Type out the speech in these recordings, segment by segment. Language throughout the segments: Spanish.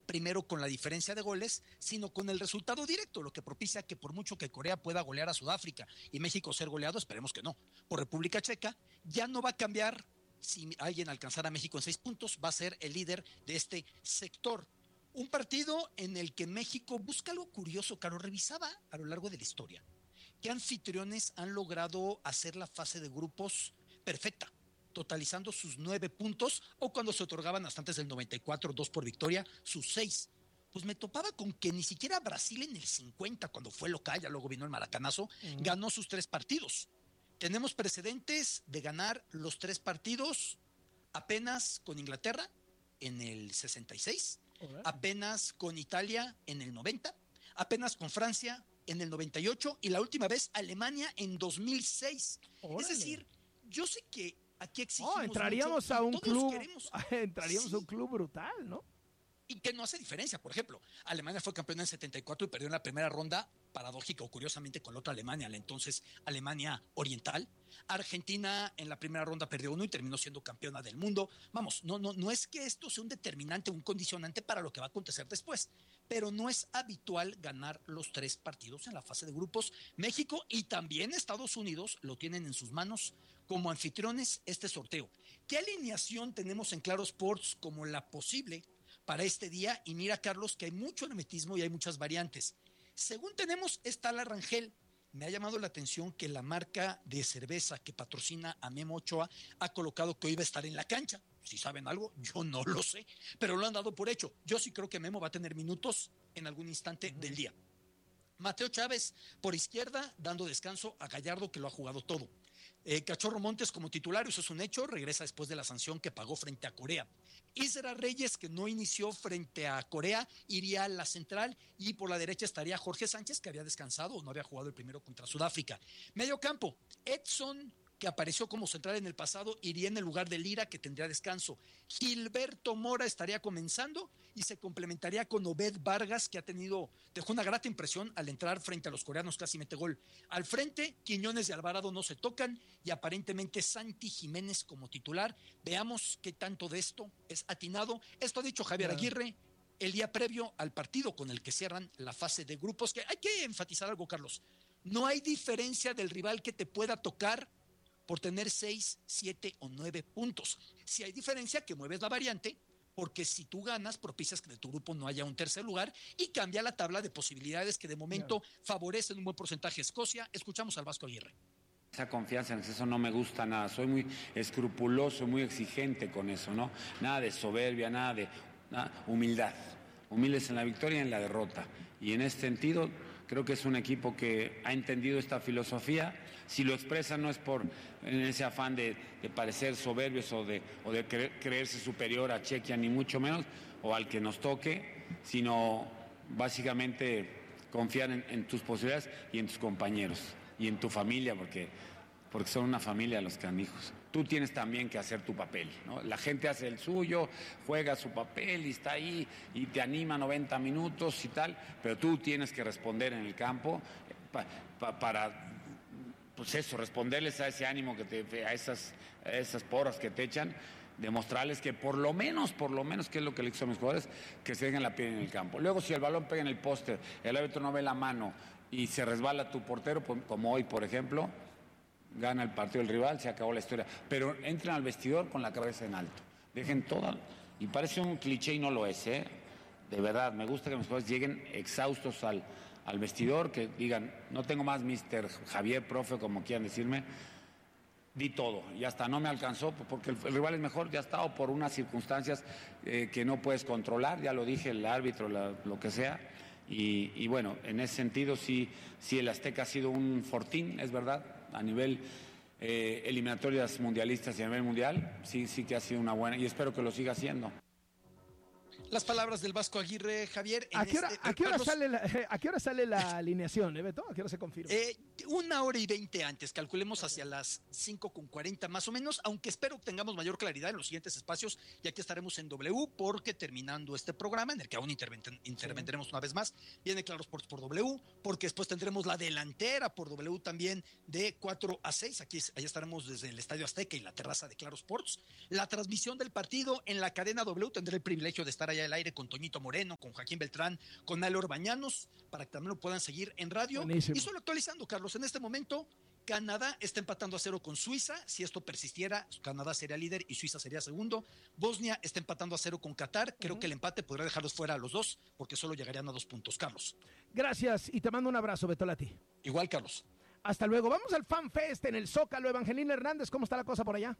primero con la diferencia de goles, sino con el resultado directo, lo que propicia que por mucho que Corea pueda golear a Sudáfrica y México ser goleado, esperemos que no, por República Checa, ya no va a cambiar si alguien alcanzara a México en 6 puntos, va a ser el líder de este sector. Un partido en el que México busca algo curioso, Caro, revisaba a lo largo de la historia qué anfitriones han logrado hacer la fase de grupos perfecta, totalizando sus 9 puntos, o cuando se otorgaban hasta antes del 94, 2 por victoria, sus 6. Pues me topaba con que ni siquiera Brasil en el 50, cuando fue local, ya luego vino el maracanazo, ganó sus 3 partidos. Tenemos precedentes de ganar los 3 partidos apenas con Inglaterra en el 66, apenas con Italia en el 90, apenas con Francia en el 98 y la última vez Alemania en 2006. Órale. Es decir, yo sé que aquí exigimos entraríamos mucho, a un club, entraríamos a un club brutal, ¿no? Y que no hace diferencia. Por ejemplo, Alemania fue campeona en 74 y perdió en la primera ronda, paradójica o curiosamente, con la otra Alemania, la entonces Alemania Oriental. Argentina en la primera ronda perdió 1 y terminó siendo campeona del mundo. Vamos, no es que esto sea un determinante, un condicionante para lo que va a acontecer después, pero no es habitual ganar los 3 partidos en la fase de grupos. México y también Estados Unidos lo tienen en sus manos como anfitriones este sorteo. ¿Qué alineación tenemos en Claro Sports como la posible para este día? Y mira, Carlos, que hay mucho hermetismo y hay muchas variantes. Según tenemos, está la Rangel. Me ha llamado la atención que la marca de cerveza que patrocina a Memo Ochoa ha colocado que hoy va a estar en la cancha. Si saben algo, yo no lo sé, pero lo han dado por hecho. Yo sí creo que Memo va a tener minutos en algún instante del día. Mateo Chávez por izquierda, dando descanso a Gallardo, que lo ha jugado todo. Cachorro Montes como titular, eso es un hecho, regresa después de la sanción que pagó frente a Corea. Isra Reyes, que no inició frente a Corea, iría a la central, y por la derecha estaría Jorge Sánchez, que había descansado o no había jugado el primero contra Sudáfrica. Medio campo, Edson, que apareció como central en el pasado, iría en el lugar de Lira, que tendría descanso. Gilberto Mora estaría comenzando y se complementaría con Obed Vargas, que dejó una grata impresión al entrar frente a los coreanos, casi mete gol. Al frente, Quiñones y Alvarado no se tocan y aparentemente Santi Jiménez como titular. Veamos qué tanto de esto es atinado. Esto ha dicho Javier Aguirre el día previo al partido con el que cierran la fase de grupos, que hay que enfatizar algo, Carlos. No hay diferencia del rival que te pueda tocar por tener 6, 7 o 9 puntos. Si hay diferencia, que mueves la variante, porque si tú ganas, propicias que de tu grupo no haya un tercer lugar y cambia la tabla de posibilidades que de momento favorecen un buen porcentaje a Escocia. Escuchamos al Vasco Aguirre. Esa confianza en eso no me gusta nada. Soy muy escrupuloso, muy exigente con eso, ¿no? Nada de soberbia, humildad. Humildes en la victoria y en la derrota. Y en este sentido, creo que es un equipo que ha entendido esta filosofía. Si lo expresa, no es en ese afán de parecer soberbios o de creerse superior a Chequia, ni mucho menos, o al que nos toque, sino básicamente confiar en tus posibilidades y en tus compañeros y en tu familia, porque son una familia los canijos. Tú tienes también que hacer tu papel, ¿no? La gente hace el suyo, juega su papel y está ahí y te anima 90 minutos y tal, pero tú tienes que responder en el campo para pues eso, responderles a ese ánimo a esas porras que te echan, demostrarles que por lo menos, que es lo que le hizo a mis jugadores, que se dejen la piel en el campo. Luego, si el balón pega en el poste, el árbitro no ve la mano y se resbala tu portero, como hoy, por ejemplo, gana el partido el rival, se acabó la historia. Pero entren al vestidor con la cabeza en alto. Dejen toda. Y parece un cliché y no lo es, ¿eh? De verdad, me gusta que mis jugadores lleguen exhaustos al vestidor, que digan, no tengo más Mr. Javier, profe, como quieran decirme, di todo. Y hasta no me alcanzó, porque el rival es mejor, ya está, o por unas circunstancias que no puedes controlar, ya lo dije, el árbitro, lo que sea. Y bueno, en ese sentido sí el Azteca ha sido un fortín, es verdad, a nivel eliminatorias mundialistas y a nivel mundial, sí que ha sido una buena, y espero que lo siga haciendo. Las palabras del Vasco Aguirre, Javier. ¿A qué hora sale la alineación, Beto? ¿A qué hora se confirma? 1 hora y 20 antes, calculemos hacia las 5:40 más o menos, aunque espero que tengamos mayor claridad en los siguientes espacios, ya que estaremos en W, porque terminando este programa, en el que aún intervendremos una vez más, viene Claro Sports por W, porque después tendremos la delantera por W también de 4 a 6, ahí estaremos desde el Estadio Azteca y la terraza de Claro Sports, la transmisión del partido en la cadena W, tendré el privilegio de estar allá al aire con Toñito Moreno, con Joaquín Beltrán, con Nalo Bañanos, para que también lo puedan seguir en radio. Buenísimo. Y solo actualizando, Carlos, en este momento Canadá está empatando a 0 con Suiza. Si esto persistiera, Canadá sería líder y Suiza sería segundo. Bosnia está empatando a 0 con Qatar. Creo que el empate podría dejarlos fuera a los dos, porque solo llegarían a 2 puntos, Carlos. Gracias y te mando un abrazo, Betolati. Igual, Carlos. Hasta luego. Vamos al Fan Fest en el Zócalo. Evangelina Hernández, ¿cómo está la cosa por allá?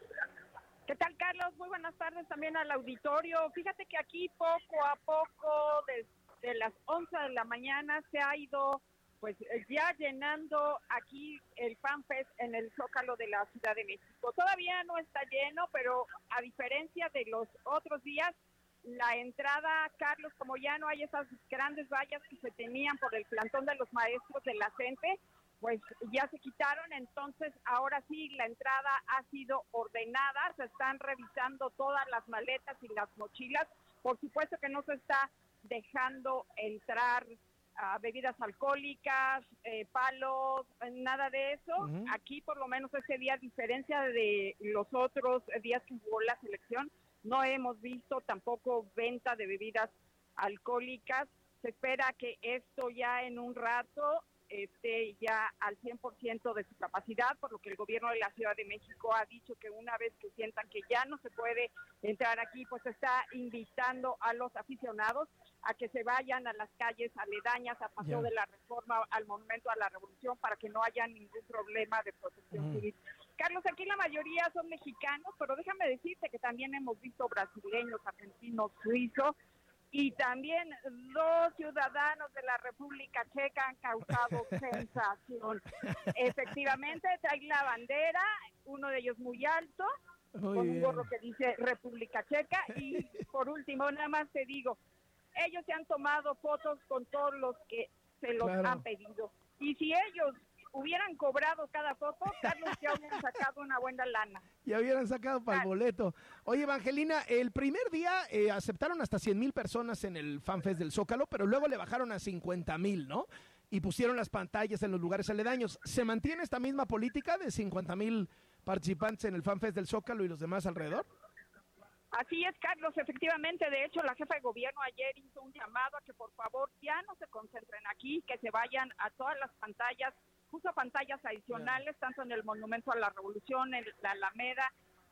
¿Qué tal, Carlos? Muy buenas tardes también al auditorio. Fíjate que aquí poco a poco, desde las 11 de la mañana, se ha ido pues ya llenando aquí el Fan Fest en el Zócalo de la Ciudad de México. Todavía no está lleno, pero a diferencia de los otros días, la entrada, Carlos, como ya no hay esas grandes vallas que se tenían por el plantón de los maestros de la CENTE, pues ya se quitaron, entonces ahora sí la entrada ha sido ordenada, se están revisando todas las maletas y las mochilas, por supuesto que no se está dejando entrar bebidas alcohólicas, palos, nada de eso. Aquí por lo menos ese día, a diferencia de los otros días que jugó la selección, no hemos visto tampoco venta de bebidas alcohólicas. Se espera que esto ya en un rato esté ya al 100% de su capacidad, por lo que el gobierno de la Ciudad de México ha dicho que una vez que sientan que ya no se puede entrar aquí, pues está invitando a los aficionados a que se vayan a las calles aledañas, a Paseo de la Reforma, al Monumento a la Revolución, para que no haya ningún problema de protección civil. Carlos, aquí la mayoría son mexicanos, pero déjame decirte que también hemos visto brasileños, argentinos, suizos, y también 2 ciudadanos de la República Checa han causado sensación. Efectivamente, traen la bandera, uno de ellos muy alto, con un gorro que dice República Checa, y por último, nada más te digo, ellos se han tomado fotos con todos los que se los han pedido. Y si ellos hubieran cobrado cada foto, Carlos, ya hubieran sacado una buena lana. Ya hubieran sacado para el boleto. Oye, Evangelina, el primer día aceptaron hasta 100,000 personas en el Fan Fest del Zócalo, pero luego le bajaron a 50,000, ¿no? Y pusieron las pantallas en los lugares aledaños. ¿Se mantiene esta misma política de 50,000 participantes en el Fan Fest del Zócalo y los demás alrededor? Así es, Carlos, efectivamente. De hecho, la jefa de gobierno ayer hizo un llamado a que por favor ya no se concentren aquí, que se vayan a todas las pantallas, puso pantallas adicionales, tanto en el Monumento a la Revolución, en la Alameda,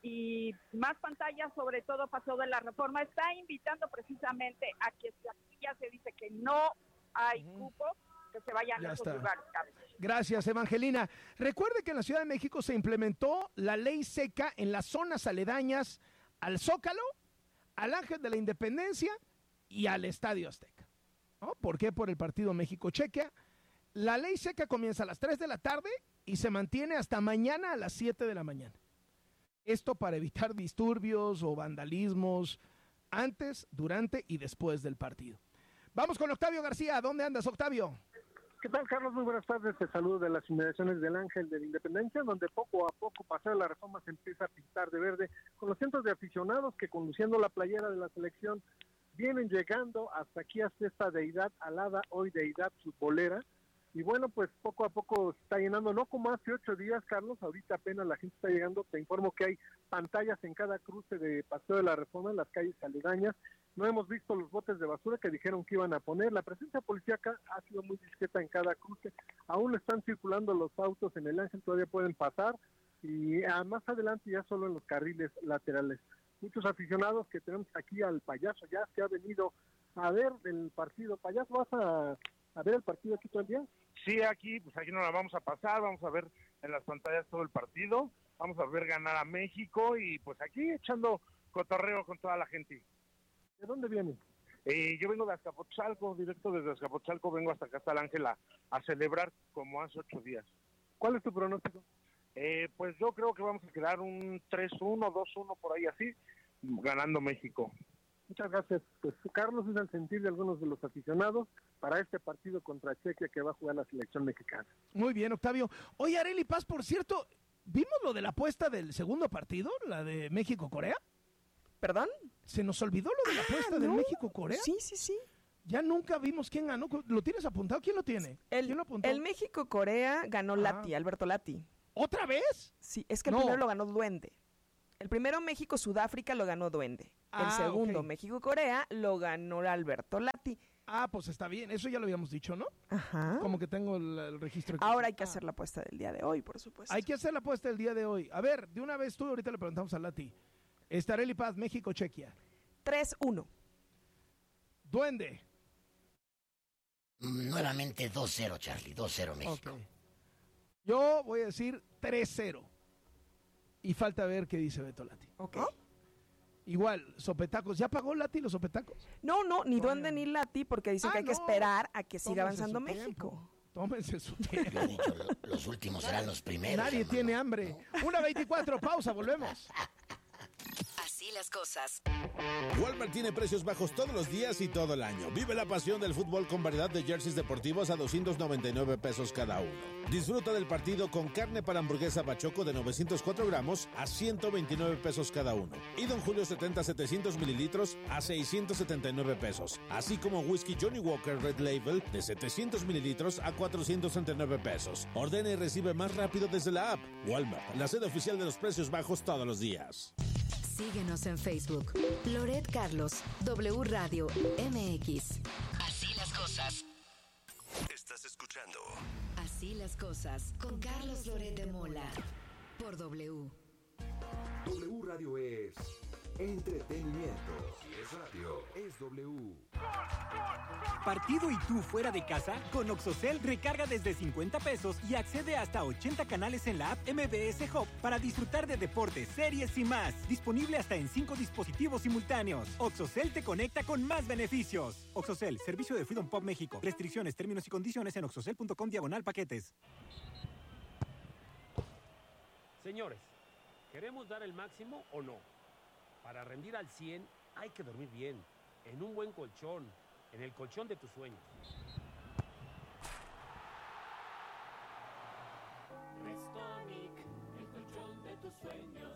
y más pantallas, sobre todo Paseo de la Reforma. Está invitando precisamente a que si aquí ya se dice que no hay cupo, que se vayan a esos lugares. Gracias, Evangelina. Recuerde que en la Ciudad de México se implementó la ley seca en las zonas aledañas al Zócalo, al Ángel de la Independencia y al Estadio Azteca, ¿no? ¿Por qué? Por el partido México-Chequia. La ley seca comienza a las 3 de la tarde y se mantiene hasta mañana a las 7 de la mañana. Esto para evitar disturbios o vandalismos antes, durante y después del partido. Vamos con Octavio García. ¿Dónde andas, Octavio? ¿Qué tal, Carlos? Muy buenas tardes. Te saludo de las inmediaciones del Ángel de la Independencia, donde poco a poco Paseo de la Reforma se empieza a pintar de verde, con los cientos de aficionados que, conduciendo la playera de la selección, vienen llegando hasta aquí, hasta esta deidad alada, hoy deidad futbolera. Y bueno, pues poco a poco se está llenando, no como hace 8 días, Carlos, ahorita apenas la gente está llegando. Te informo que hay pantallas en cada cruce de Paseo de la Reforma, en las calles aledañas. No hemos visto los botes de basura que dijeron que iban a poner. La presencia policíaca ha sido muy discreta en cada cruce. Aún están circulando los autos en el Ángel, todavía pueden pasar. Y más adelante ya solo en los carriles laterales. Muchos aficionados que tenemos aquí al Payaso, ya se ha venido a ver el partido. Payaso, ¿vas a ver el partido aquí todo el día? Sí, aquí nos la vamos a pasar, vamos a ver en las pantallas todo el partido, vamos a ver ganar a México y pues aquí echando cotorreo con toda la gente. ¿De dónde vienen? Yo vengo de Azcapotzalco, directo desde Azcapotzalco, vengo hasta acá, hasta el Ángel, a celebrar como hace 8 días. ¿Cuál es tu pronóstico? Pues yo creo que vamos a quedar un 3-1, 2-1 por ahí así, ganando México. Muchas gracias. Pues Carlos, es el sentir de algunos de los aficionados para este partido contra Chequia que va a jugar la selección mexicana. Muy bien, Octavio. Oye, Arely Paz, por cierto, ¿vimos lo de la apuesta del segundo partido, la de México-Corea? ¿Perdón? ¿Se nos olvidó lo de la apuesta del México-Corea? Sí. Ya nunca vimos quién ganó. ¿Lo tienes apuntado? ¿Quién lo tiene? ¿Quién lo apuntó? El México-Corea ganó Lati, Alberto Lati. ¿Otra vez? Sí, es que el primero lo ganó Duende. El primero México-Sudáfrica lo ganó Duende. El segundo, ok. México-Corea, lo ganó Alberto Lati. Ah, pues está bien. Eso ya lo habíamos dicho, ¿no? Ajá. Como que tengo el registro aquí. Ahora hay que hacer la apuesta del día de hoy, por supuesto. Hay que hacer la apuesta del día de hoy. A ver, de una vez tú, ahorita le preguntamos a Lati. Arely Paz, México-Chequia. 3-1. Duende. Nuevamente 2-0, Charlie. 2-0 México. Okay. Yo voy a decir 3-0. Y falta ver qué dice Beto Lati. Ok. Igual, sopetacos. ¿Ya pagó Lati los sopetacos? No, ni Duende ni Lati, porque dicen que hay que esperar a que siga Tómense avanzando su México. tiempo. Tómense su Yo tiempo. he dicho, los últimos serán los primeros. Nadie hermano. tiene hambre. 1:24, pausa, volvemos. Así las cosas. Walmart tiene precios bajos todos los días y todo el año. Vive la pasión del fútbol con variedad de jerseys deportivos a 299 pesos cada uno. Disfruta del partido con carne para hamburguesa Bachoco de 904 gramos a 129 pesos cada uno. Y Don Julio 70 700 mililitros a 679 pesos. Así como whisky Johnny Walker Red Label de 700 mililitros a 439 pesos. Ordena y recibe más rápido desde la app. Walmart, la sede oficial de los precios bajos todos los días. Síguenos en Facebook. Loret Carlos, W Radio MX. Así las cosas. Estás escuchando Así las cosas con Carlos Loret de Mola. Por W. W Radio es entretenimiento. Es radio, es W. Partido y tú fuera de casa, con Oxocel recarga desde 50 pesos y accede hasta 80 canales en la app MBS Hub para disfrutar de deportes, series y más. Disponible hasta en 5 dispositivos simultáneos. Oxocel te conecta con más beneficios. Oxocel, servicio de Freedom Pop México. Restricciones, términos y condiciones en oxocel.com/paquetes. Señores, ¿queremos dar el máximo o no? Para rendir al 100 hay que dormir bien, en un buen colchón, en el colchón de tus sueños. Restonic, el colchón de tus sueños.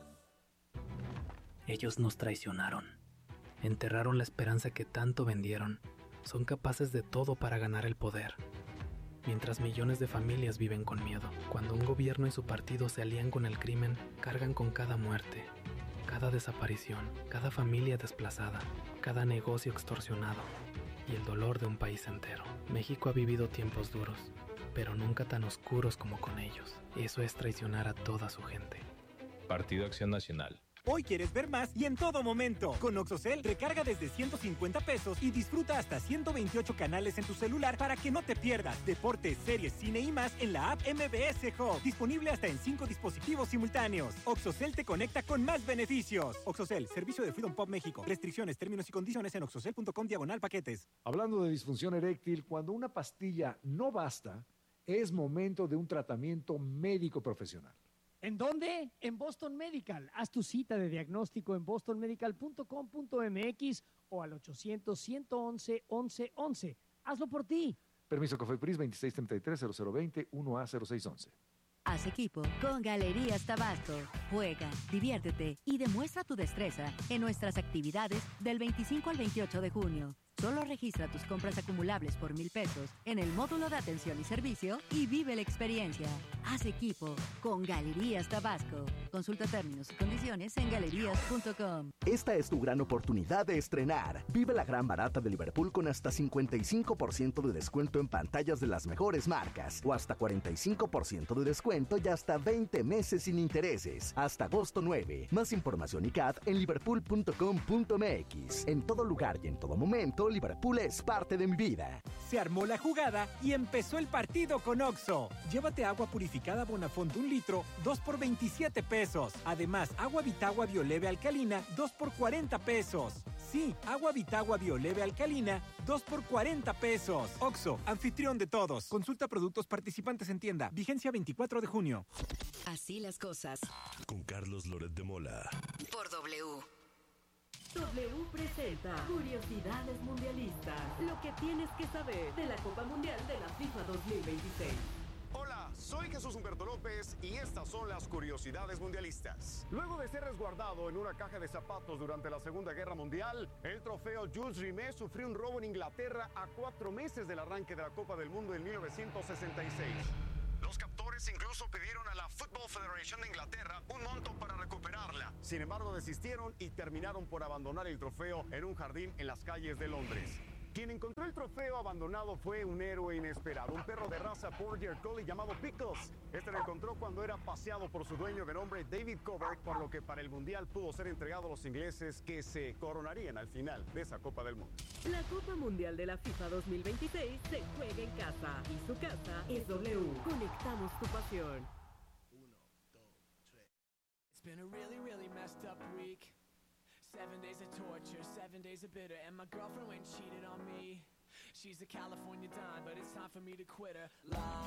Ellos nos traicionaron. Enterraron la esperanza que tanto vendieron. Son capaces de todo para ganar el poder. Mientras millones de familias viven con miedo. Cuando un gobierno y su partido se alían con el crimen, cargan con cada muerte, cada desaparición, cada familia desplazada, cada negocio extorsionado y el dolor de un país entero. México ha vivido tiempos duros, pero nunca tan oscuros como con ellos. Eso es traicionar a toda su gente. Partido Acción Nacional. Hoy quieres ver más y en todo momento. Con Oxocel, recarga desde 150 pesos y disfruta hasta 128 canales en tu celular para que no te pierdas deportes, series, cine y más en la app MBS Hub. Disponible hasta en 5 dispositivos simultáneos. Oxocel te conecta con más beneficios. Oxocel, servicio de Freedom Pop México. Restricciones, términos y condiciones en oxocel.com/paquetes. Hablando de disfunción eréctil, cuando una pastilla no basta, es momento de un tratamiento médico profesional. ¿En dónde? En Boston Medical. Haz tu cita de diagnóstico en bostonmedical.com.mx o al 800-111-1111. Hazlo por ti. Permiso COFEPRIS 2633-0020 1A0611. Haz equipo con Galerías Tabasco. Juega, diviértete y demuestra tu destreza en nuestras actividades del 25 al 28 de junio. Solo registra tus compras acumulables por 1,000 pesos en el módulo de atención y servicio y vive la experiencia. Haz equipo con Galerías Tabasco. Consulta términos y condiciones en galerías.com. Esta es tu gran oportunidad de estrenar. Vive la gran barata de Liverpool con hasta 55% de descuento en pantallas de las mejores marcas o hasta 45% de descuento y hasta 20 meses sin intereses. Hasta agosto 9. Más información y CAT en liverpool.com.mx. En todo lugar y en todo momento, Liverpool es parte de mi vida. Se armó la jugada y empezó el partido con Oxxo. Llévate agua purificada Bonafont 1 litro, 2 por 27 pesos. Además, agua Vitagua Bioleve Alcalina, 2 por 40 pesos. Sí, agua Vitagua Bioleve Alcalina, 2 por 40 pesos. Oxxo, anfitrión de todos. Consulta productos participantes en tienda. Vigencia 24 de junio. Así las cosas. Con Carlos Loret de Mola. Por W. W presenta Curiosidades Mundialistas. Lo que tienes que saber de la Copa Mundial de la FIFA 2026. Hola, soy Jesús Humberto López y estas son las curiosidades mundialistas. Luego de ser resguardado en una caja de zapatos durante la Segunda Guerra Mundial, el trofeo Jules Rimet sufrió un robo en Inglaterra a 4 meses del arranque de la Copa del Mundo en 1966. Los captores incluso pidieron a la Football Federation de Inglaterra un monto para recuperarla. Sin embargo, desistieron y terminaron por abandonar el trofeo en un jardín en las calles de Londres. Quien encontró el trofeo abandonado fue un héroe inesperado, un perro de raza Border Collie llamado Pickles. Este lo encontró cuando era paseado por su dueño de nombre David Covert, por lo que para el Mundial pudo ser entregado a los ingleses, que se coronarían al final de esa Copa del Mundo. La Copa Mundial de la FIFA 2026 se juega en casa y su casa es W. Conectamos tu pasión. 1, 2, 3. It's been a really messed up week. 7 days of torture, 7 days of bitter, and my girlfriend went and cheated on me. She's a California dime, but it's time for me to quit her. La